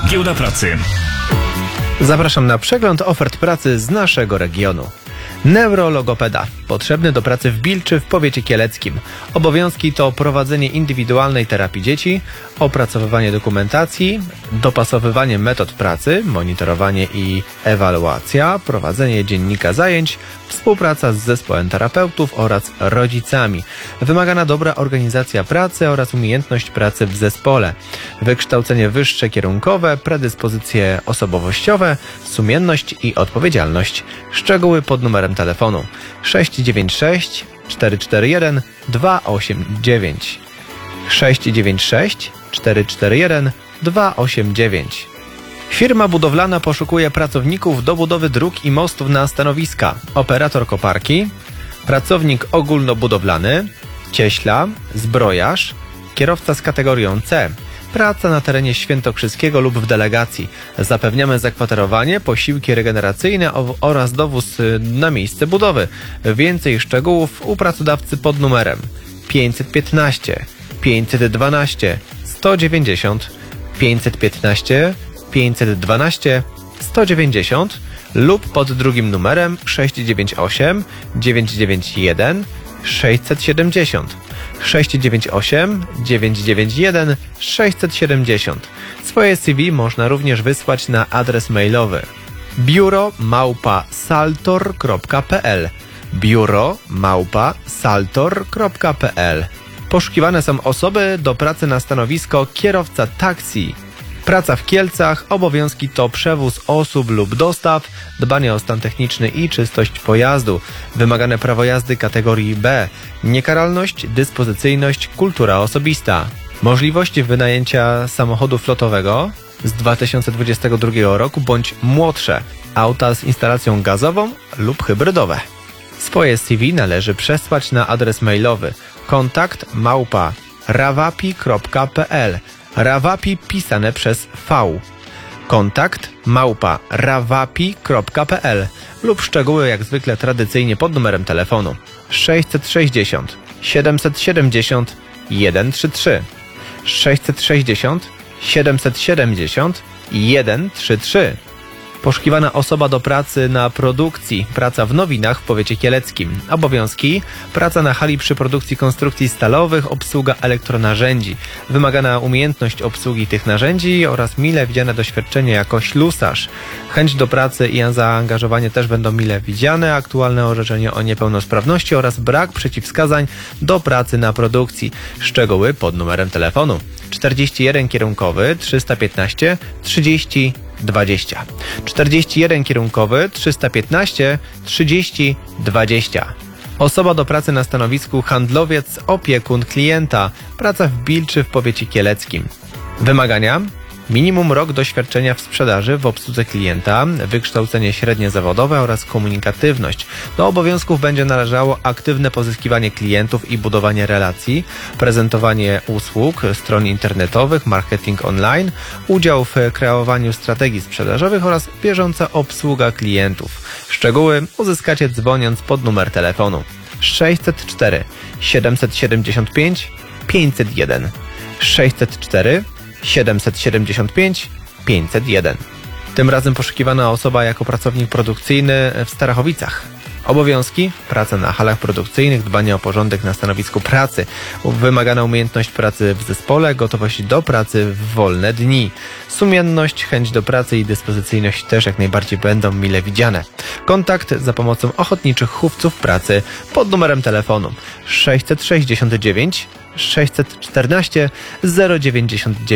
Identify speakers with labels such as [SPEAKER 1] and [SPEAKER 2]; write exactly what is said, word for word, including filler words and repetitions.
[SPEAKER 1] Giełda Pracy.
[SPEAKER 2] Zapraszam na przegląd ofert pracy z naszego regionu. Neurologopeda, potrzebny do pracy w Bilczy w powiecie kieleckim. Obowiązki to prowadzenie indywidualnej terapii dzieci, opracowywanie dokumentacji, dopasowywanie metod pracy, monitorowanie i ewaluacja, prowadzenie dziennika zajęć, współpraca z zespołem terapeutów oraz rodzicami. Wymagana dobra organizacja pracy oraz umiejętność pracy w zespole. Wykształcenie wyższe kierunkowe, predyspozycje osobowościowe, sumienność i odpowiedzialność. Szczegóły pod numerem telefonu sześć dziewięć sześć cztery cztery jeden dwa osiem dziewięć sześć dziewięć sześć cztery cztery jeden dwa osiem dziewięć. Firma budowlana poszukuje pracowników do budowy dróg i mostów na stanowiska: operator koparki, pracownik ogólnobudowlany, cieśla, zbrojarz, kierowca z kategorią C. Praca na terenie świętokrzyskiego lub w delegacji. Zapewniamy zakwaterowanie, posiłki regeneracyjne oraz dowóz na miejsce budowy. Więcej szczegółów u pracodawcy pod numerem pięćset piętnaście pięćset dwanaście sto dziewięćdziesiąt pięćset piętnaście pięćset dwanaście sto dziewięćdziesiąt lub pod drugim numerem sześć dziewięć osiem dziewięć dziewięć jeden sześćset siedemdziesiąt sześć dziewięć osiem dziewięć dziewięć jeden sześćset siedemdziesiąt. Swoje C V można również wysłać na adres mailowy biuro małpa saltor kropka p l biuro małpa saltor kropka p l. Poszukiwane są osoby do pracy na stanowisko kierowca taksi. Praca w Kielcach, obowiązki to przewóz osób lub dostaw, dbanie o stan techniczny i czystość pojazdu, wymagane prawo jazdy kategorii B, niekaralność, dyspozycyjność, kultura osobista. Możliwość wynajęcia samochodu flotowego z dwa tysiące dwudziestego drugiego roku bądź młodsze, auta z instalacją gazową lub hybrydowe. Swoje C V należy przesłać na adres mailowy kontakt małpa rawapi kropka p l. Rawapi pisane przez V. Kontakt małpa rawapi kropka p l lub szczegóły jak zwykle tradycyjnie pod numerem telefonu sześćset sześćdziesiąt siedemset siedemdziesiąt sto trzydzieści trzy sześćset sześćdziesiąt siedemset siedemdziesiąt sto trzydzieści trzy. Poszukiwana osoba do pracy na produkcji. Praca w Nowinach w powiecie kieleckim. Obowiązki: praca na hali przy produkcji konstrukcji stalowych, obsługa elektronarzędzi. Wymagana umiejętność obsługi tych narzędzi oraz mile widziane doświadczenie jako ślusarz. Chęć do pracy i zaangażowanie też będą mile widziane. Aktualne orzeczenie o niepełnosprawności oraz brak przeciwwskazań do pracy na produkcji. Szczegóły pod numerem telefonu czterdzieści jeden kierunkowy trzysta piętnaście trzydzieści dwadzieścia czterdzieści jeden kierunkowy trzysta piętnaście trzydzieści dwadzieścia. Osoba do pracy na stanowisku handlowiec opiekun klienta. Praca w Bilczy w powiecie kieleckim. Wymagania: minimum rok doświadczenia w sprzedaży w obsłudze klienta, wykształcenie średnie zawodowe oraz komunikatywność. Do obowiązków będzie należało aktywne pozyskiwanie klientów i budowanie relacji, prezentowanie usług, stron internetowych, marketing online, udział w kreowaniu strategii sprzedażowych oraz bieżąca obsługa klientów. Szczegóły uzyskacie dzwoniąc pod numer telefonu sześćset cztery siedemset siedemdziesiąt pięć pięćset jeden sześćset cztery siedemset siedemdziesiąt pięć pięćset jeden. Tym razem poszukiwana osoba jako pracownik produkcyjny w Starachowicach. Obowiązki: praca na halach produkcyjnych, dbanie o porządek na stanowisku pracy, wymagana umiejętność pracy w zespole, gotowość do pracy w wolne dni. Sumienność, chęć do pracy i dyspozycyjność też jak najbardziej będą mile widziane. Kontakt za pomocą ochotniczych chówców pracy pod numerem telefonu sześćset sześćdziesiąt dziewięć sześćset czternaście zero dziewięćdziesiąt dziewięć.